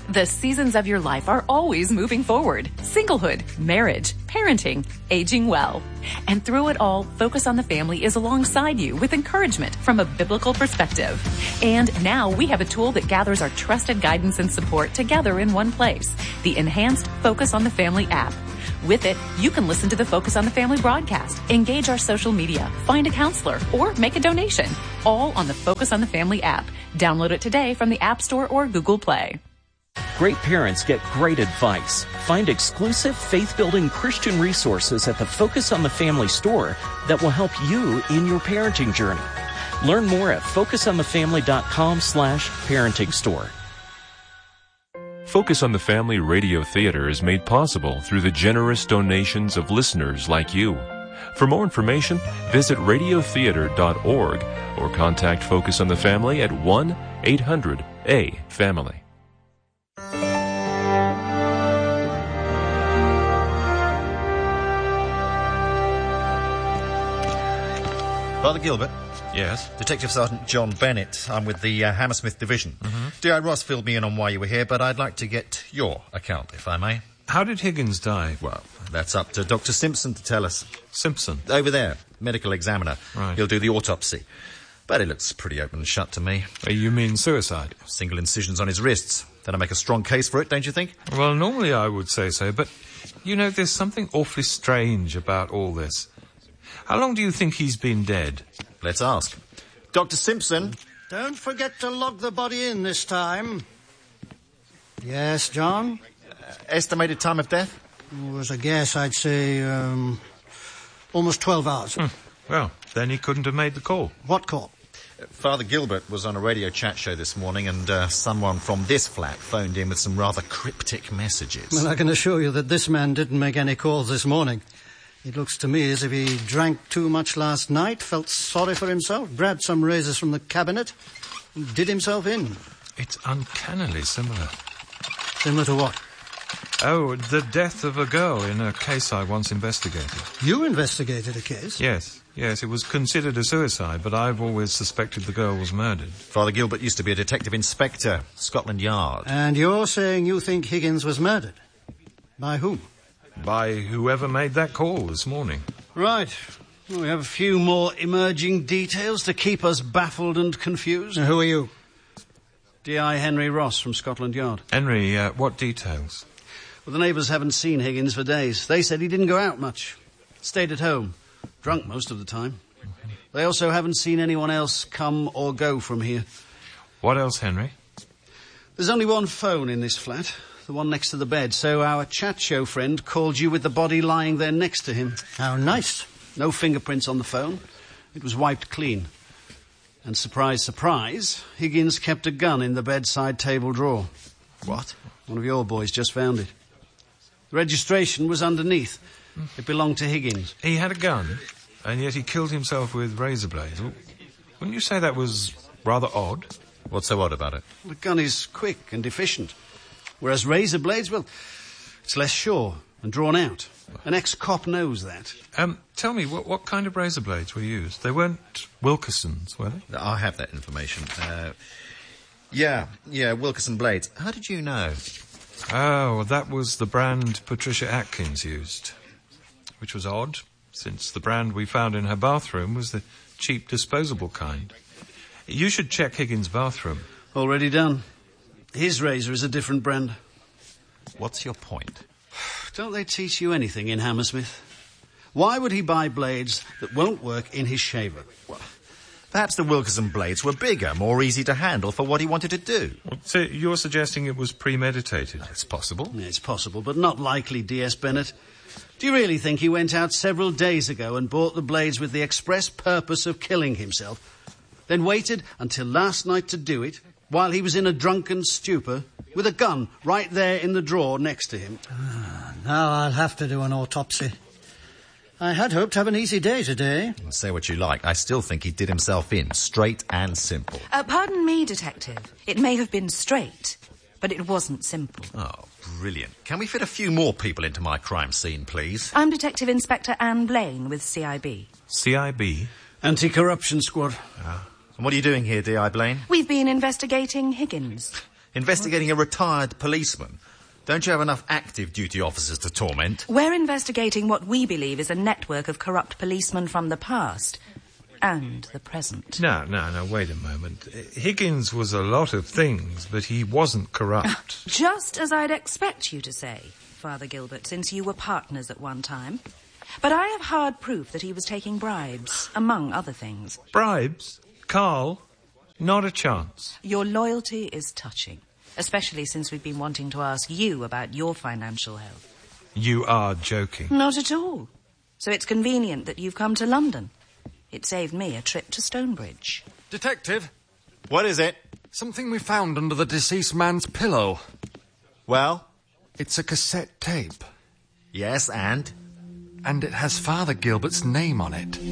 The seasons of your life are always moving forward. Singlehood, marriage, parenting, aging well. And through it all, Focus on the Family is alongside you with encouragement from a biblical perspective. And now we have a tool that gathers our trusted guidance and support together in one place, the enhanced Focus on the Family app. With it, you can listen to the Focus on the Family broadcast, engage our social media, find a counselor, or make a donation, all on the Focus on the Family app. Download it today from the App Store or Google Play. Great parents get great advice. Find exclusive faith-building Christian resources at the Focus on the Family store that will help you in your parenting journey. Learn more at focusonthefamily.com/parenting store. Focus on the Family Radio Theater is made possible through the generous donations of listeners like you. For more information, visit radiotheater.org or contact Focus on the Family at 1-800-A-FAMILY. Father Gilbert? Yes? Detective Sergeant John Bennett. I'm with the Hammersmith Division. D.I. Ross filled me in on why you were here, but I'd like to get your account, if I may. How did Higgins die? Well, that's up to Dr. Simpson to tell us. Simpson? Over there, medical examiner. Right. He'll do the autopsy. But it looks pretty open and shut to me. You mean suicide? Single incisions on his wrists. That'll make a strong case for it, don't you think? Well, normally I would say so, but, you know, there's something awfully strange about all this. How long do you think he's been dead? Let's ask. Dr. Simpson? Don't forget to log the body in this time. Yes, John? Estimated time of death? As a guess, I'd say, almost 12 hours. Well, then he couldn't have made the call. What call? Father Gilbert was on a radio chat show this morning and someone from this flat phoned in with some rather cryptic messages. Well, I can assure you that this man didn't make any calls this morning. It looks to me as if he drank too much last night, felt sorry for himself, grabbed some razors from the cabinet, and did himself in. It's uncannily similar. Similar to what? Oh, the death of a girl in a case I once investigated. You investigated a case? Yes, it was considered a suicide, but I've always suspected the girl was murdered. Father Gilbert used to be a detective inspector, Scotland Yard. And you're saying you think Higgins was murdered? By whom? By whoever made that call this morning. Right. Well, we have a few more emerging details to keep us baffled and confused. Who are you? D.I. Henry Ross from Scotland Yard. Henry, what details? Well, the neighbours haven't seen Higgins for days. They said he didn't go out much. Stayed at home. Drunk most of the time. They also haven't seen anyone else come or go from here. What else, Henry? There's only one phone in this flat. The one next to the bed, so our chat show friend called you with the body lying there next to him. How nice. No fingerprints on the phone. It was wiped clean. And surprise, surprise, Higgins kept a gun in the bedside table drawer. What? One of your boys just found it. The registration was underneath. It belonged to Higgins. He had a gun, and yet he killed himself with razor blades. Wouldn't you say that was rather odd? What's so odd about it? The gun is quick and efficient. Whereas razor blades, well, it's less sure and drawn out. An ex-cop knows that. Tell me, what kind of razor blades were used? They weren't Wilkersons, were they? I have that information. Yeah, Wilkerson blades. How did you know? Oh, that was the brand Patricia Atkins used. Which was odd, since the brand we found in her bathroom was the cheap disposable kind. You should check Higgins' bathroom. Already done. His razor is a different brand. What's your point? Don't they teach you anything in Hammersmith? Why would he buy blades that won't work in his shaver? Well, perhaps the Wilkerson blades were bigger, more easy to handle for what he wanted to do. So you're suggesting it was premeditated? It's possible. Yeah, it's possible, but not likely, D.S. Bennett. Do you really think he went out several days ago and bought the blades with the express purpose of killing himself, then waited until last night to do it, while he was in a drunken stupor, with a gun right there in the drawer next to him? Now I'll have to do an autopsy. I had hoped to have an easy day today. Say what you like. I still think he did himself in, straight and simple. Pardon me, Detective. It may have been straight, but it wasn't simple. Oh, brilliant. Can we fit a few more people into my crime scene, please? I'm Detective Inspector Anne Blaine with CIB. CIB? Anti-Corruption Squad. And what are you doing here, D.I. Blaine? We've been investigating Higgins. Investigating a retired policeman. Don't you have enough active duty officers to torment? We're investigating what we believe is a network of corrupt policemen from the past and the present. No, wait a moment. Higgins was a lot of things, but he wasn't corrupt. Just as I'd expect you to say, Father Gilbert, since you were partners at one time. But I have hard proof that he was taking bribes, among other things. Bribes? Carl? Not a chance. Your loyalty is touching, especially since we've been wanting to ask you about your financial health. You are joking. Not at all. So it's convenient that you've come to London. It saved me a trip to Stonebridge. Detective, What is it? something we found under the deceased man's pillow. Well? It's a cassette tape, Yes, and? and it has Father Gilbert's name on it.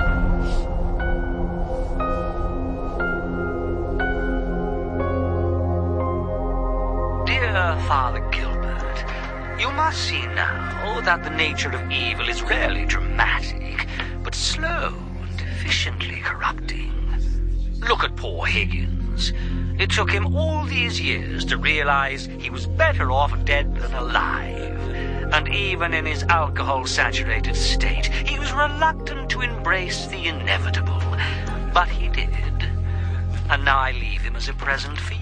Dear Father Gilbert, you must see now that the nature of evil is rarely dramatic, but slow and efficiently corrupting. Look at poor Higgins. It took him all these years to realize he was better off dead than alive. And even in his alcohol-saturated state, he was reluctant to embrace the inevitable. But he did. And now I leave him as a present for you.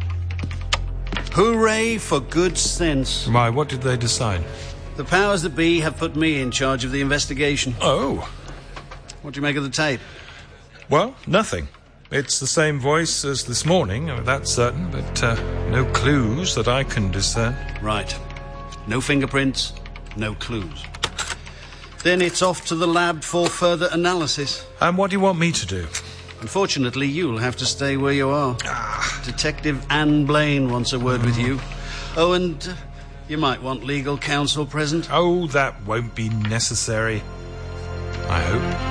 Hooray for good sense. Why, what did they decide? The powers that be have put me in charge of the investigation. Oh. What do you make of the tape? Well, nothing. It's the same voice as this morning, that's certain, but no clues that I can discern. Right. No fingerprints, no clues. Then it's off to the lab for further analysis. And what do you want me to do? Unfortunately, you'll have to stay where you are. Detective Anne Blaine wants a word with you. Oh, and you might want legal counsel present. Oh, that won't be necessary. I hope.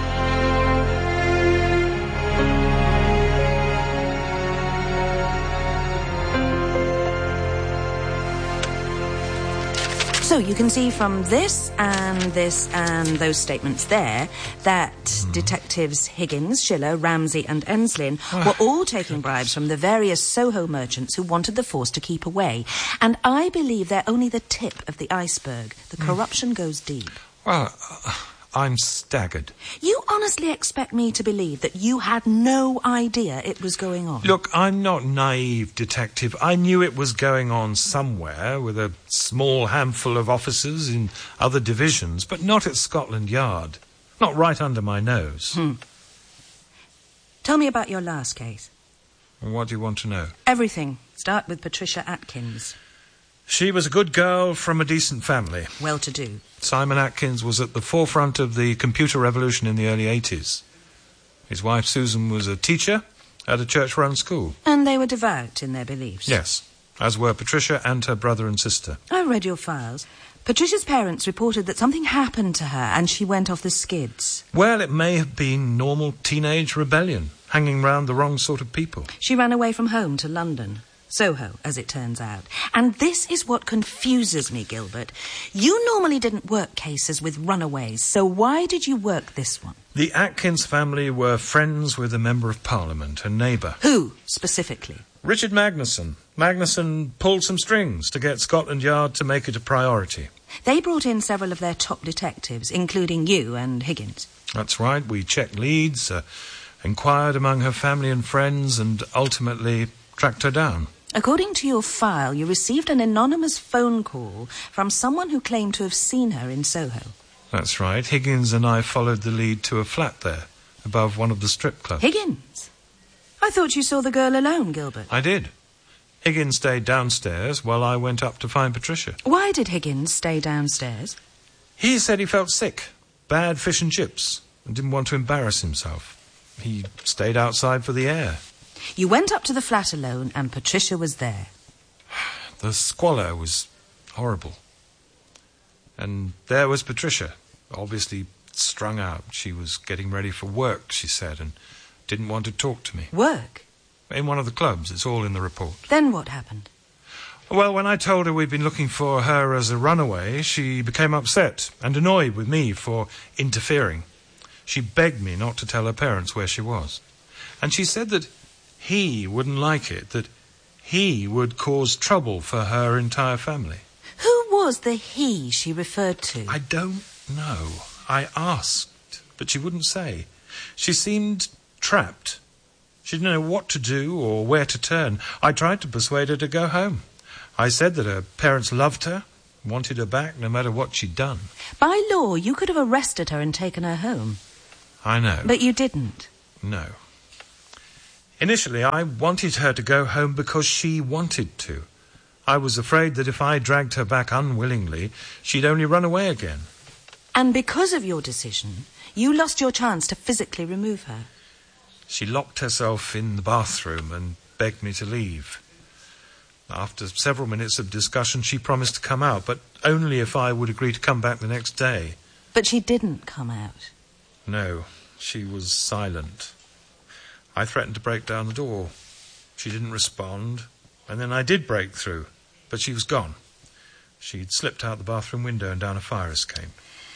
So you can see from this and those statements there that detectives Higgins, Schiller, Ramsey and Enslin were all taking bribes from the various Soho merchants who wanted the force to keep away. And I believe they're only the tip of the iceberg. The corruption goes deep. Well, I'm staggered. You honestly expect me to believe that you had no idea it was going on? Look, I'm not naive, Detective. I knew it was going on somewhere with a small handful of officers in other divisions, but not at Scotland Yard. Not right under my nose. Tell me about your last case. What do you want to know? Everything. Start with Patricia Atkins. She was a good girl from a decent family. Well-to-do. Simon Atkins was at the forefront of the computer revolution in the early 80s. His wife Susan was a teacher at a church-run school. And they were devout in their beliefs. Yes, as were Patricia and her brother and sister. I read your files. Patricia's parents reported that something happened to her and she went off the skids. Well, it may have been normal teenage rebellion, hanging round the wrong sort of people. She ran away from home to London. Soho, as it turns out. And this is what confuses me, Gilbert. You normally didn't work cases with runaways, so why did you work this one? The Atkins family were friends with a Member of Parliament, a neighbour. Who, specifically? Richard Magnuson. Magnuson pulled some strings to get Scotland Yard to make it a priority. They brought in several of their top detectives, including you and Higgins. That's right. We checked leads, inquired among her family and friends, and ultimately tracked her down. According to your file, you received an anonymous phone call from someone who claimed to have seen her in Soho. That's right. Higgins and I followed the lead to a flat there, above one of the strip clubs. Higgins? I thought you saw the girl alone, Gilbert. I did. Higgins stayed downstairs while I went up to find Patricia. Why did Higgins stay downstairs? He said he felt sick, bad fish and chips, and didn't want to embarrass himself. He stayed outside for the air. You went up to the flat alone and Patricia was there. The squalor was horrible. And there was Patricia, obviously strung out. She was getting ready for work, she said, and didn't want to talk to me. Work? In one of the clubs. It's all in the report. Then what happened? Well, when I told her we'd been looking for her as a runaway, she became upset and annoyed with me for interfering. She begged me not to tell her parents where she was. And she said that he wouldn't like it, that he would cause trouble for her entire family. Who was the he she referred to? I don't know. I asked, but she wouldn't say. She seemed trapped. She didn't know what to do or where to turn. I tried to persuade her to go home. I said that her parents loved her, wanted her back no matter what she'd done. By law, you could have arrested her and taken her home. I know. But you didn't. No. Initially, I wanted her to go home because she wanted to. I was afraid that if I dragged her back unwillingly, she'd only run away again. And because of your decision, you lost your chance to physically remove her. She locked herself in the bathroom and begged me to leave. After several minutes of discussion, she promised to come out, but only if I would agree to come back the next day. But she didn't come out. No, she was silent. I threatened to break down the door. She didn't respond, and then I did break through, but she was gone. She'd slipped out the bathroom window and down a fire escape.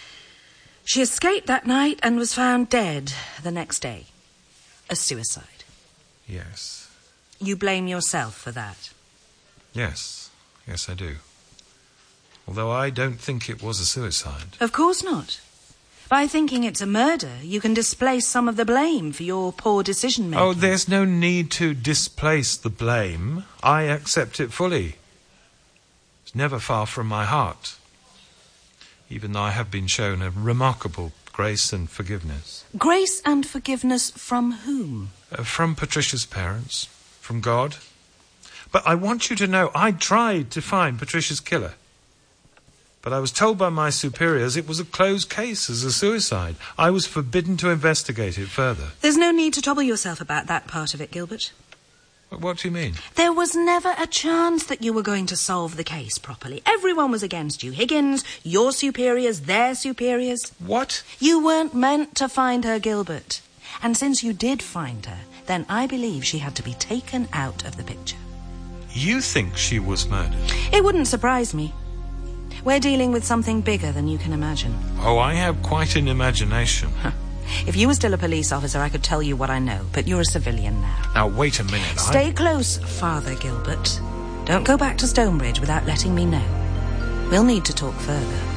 She escaped that night and was found dead the next day. A suicide. Yes. You blame yourself for that? Yes. Yes, I do. Although I don't think it was a suicide. Of course not. By thinking it's a murder, you can displace some of the blame for your poor decision-making. Oh, there's no need to displace the blame. I accept it fully. It's never far from my heart. Even though I have been shown a remarkable grace and forgiveness. Grace and forgiveness from whom? From Patricia's parents. From God. But I want you to know I tried to find Patricia's killer. But I was told by my superiors it was a closed case as a suicide. I was forbidden to investigate it further. There's no need to trouble yourself about that part of it, Gilbert. What do you mean? There was never a chance that you were going to solve the case properly. Everyone was against you. Higgins, your superiors, their superiors. What? You weren't meant to find her, Gilbert. And since you did find her, then I believe she had to be taken out of the picture. You think she was murdered? It wouldn't surprise me. We're dealing with something bigger than you can imagine. Oh, I have quite an imagination. If you were still a police officer, I could tell you what I know, but you're a civilian now. Now, wait a minute. Stay close, Father Gilbert. Don't go back to Stonebridge without letting me know. We'll need to talk further.